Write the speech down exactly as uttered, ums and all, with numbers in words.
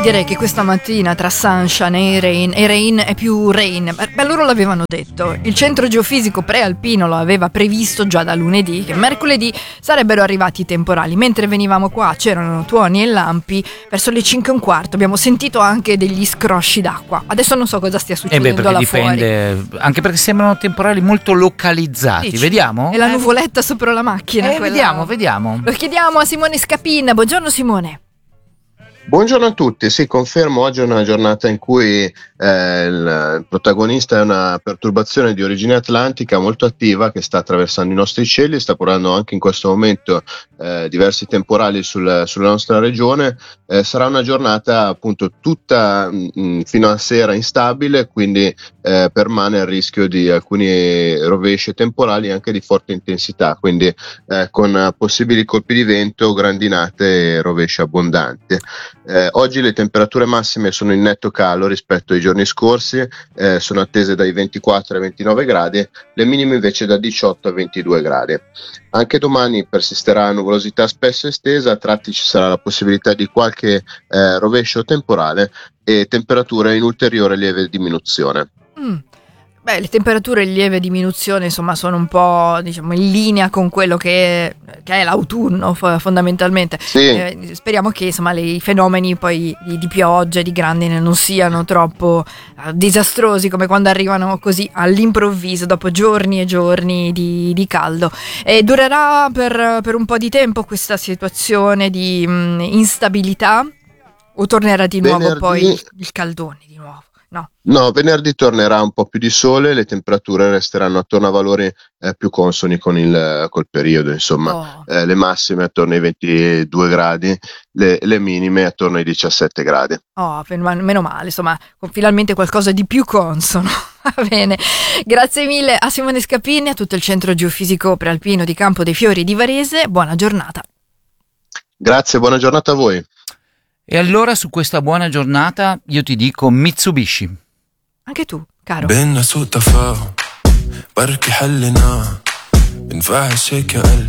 direi che questa mattina tra Sunshine e Rain, e Rain è più Rain, beh, loro l'avevano detto, il centro geofisico prealpino lo aveva previsto già da lunedì, che mercoledì sarebbero arrivati i temporali. Mentre venivamo qua c'erano tuoni e lampi, verso le cinque e un quarto abbiamo sentito anche degli scrosci d'acqua. Adesso non so cosa stia succedendo eh beh, perché là dipende, fuori. Anche perché sembrano temporali molto localizzati. Dici? Vediamo? È la Eh, nuvoletta sopra la macchina. eh, quella- vediamo, vediamo. Lo chiediamo a Simone Scapin. Buongiorno Simone. Buongiorno a tutti, sì, confermo, oggi è una giornata in cui eh, il, il protagonista è una perturbazione di origine atlantica molto attiva che sta attraversando i nostri cieli, sta portando anche in questo momento eh, diversi temporali sul, sulla nostra regione. Eh, sarà una giornata appunto tutta mh, fino a sera instabile, quindi eh, permane il rischio di alcuni rovesci e temporali anche di forte intensità, quindi eh, con possibili colpi di vento, grandinate e rovesci abbondanti. Eh, oggi le temperature massime sono in netto calo rispetto ai giorni scorsi, eh, sono attese dai ventiquattro ai ventinove gradi, le minime invece da diciotto a ventidue gradi. Anche domani persisterà nuvolosità spesso estesa, a tratti ci sarà la possibilità di qualche eh, rovescio temporale e temperature in ulteriore lieve diminuzione. Mm. Beh, le temperature in lieve diminuzione, insomma, sono un po', diciamo, in linea con quello che è, che è l'autunno, fo- fondamentalmente. Sì. Eh, speriamo che, insomma, le- i fenomeni poi di, di pioggia e di grandine non siano troppo eh, disastrosi come quando arrivano così all'improvviso, dopo giorni e giorni di, di caldo. E durerà per, per un po' di tempo questa situazione di mh, instabilità o tornerà di nuovo Venerdì- poi il, il caldone di nuovo? No. No, venerdì tornerà un po' più di sole, le temperature resteranno attorno a valori eh, più consoni con il col periodo, insomma. Oh. Eh, le massime attorno ai ventidue gradi, le, le minime attorno ai diciassette gradi. Oh, fen- meno male, insomma, con finalmente qualcosa di più consono. Va bene, grazie mille a Simone Scapin e a tutto il centro geofisico prealpino di Campo dei Fiori di Varese. Buona giornata. Grazie, buona giornata a voi. E allora su questa buona giornata io ti dico Mitsubishi. Anche tu, caro. بينا سوء تفاهم بركي حلنا بنفعل هيك يا قلبي